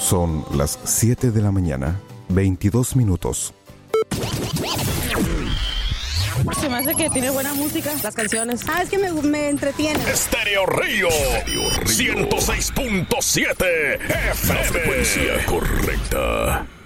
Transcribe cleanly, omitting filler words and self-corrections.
Son las 7 de la mañana, 22 minutos. Se me hace que tiene buena música, las canciones. Es que me entretiene. Estéreo Río 106.7 FM. La frecuencia correcta.